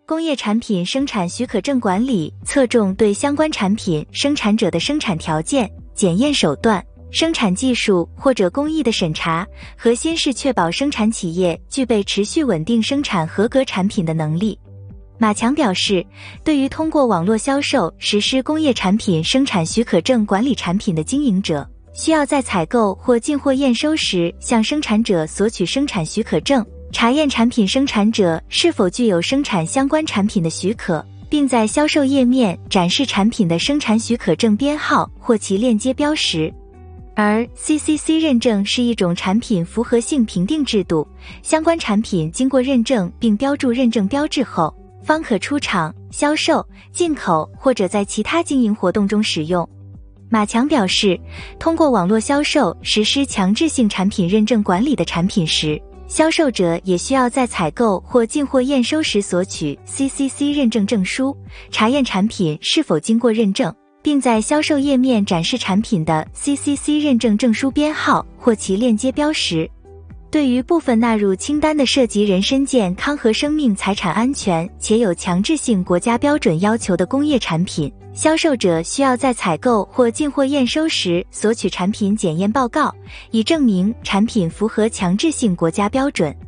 工业产品生产许可证管理侧重对相关产品生产者的生产条件、检验手段、生产技术或者工艺的审查，核心是确保生产企业具备持续稳定生产合格产品的能力。马强表示，对于通过网络销售实施工业产品生产许可证管理产品的经营者，需要在采购或进货验收时向生产者索取生产许可证，查验产品生产者是否具有生产相关产品的许可，并在销售页面展示产品的生产许可证编号或其链接标识。而 CCC 认证是一种产品符合性评定制度，相关产品经过认证并标注认证标志后，方可出厂、销售、进口或者在其他经营活动中使用。马强表示，通过网络销售实施强制性产品认证管理的产品时，销售者也需要在采购或进货验收时索取 CCC 认证证书，查验产品是否经过认证，并在销售页面展示产品的 CCC 认证证书编号或其链接标识。对于部分纳入清单的涉及人身健康和生命财产安全且有强制性国家标准要求的工业产品，销售者需要在采购或进货验收时索取产品检验报告，以证明产品符合强制性国家标准。